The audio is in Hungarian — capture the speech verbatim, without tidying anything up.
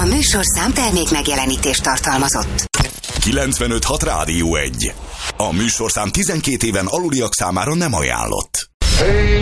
A műsorszám termék megjelenítést tartalmazott. kilencvenöt hat Rádió egy. A műsorszám tizenkét éven aluliak számára nem ajánlott. Hey,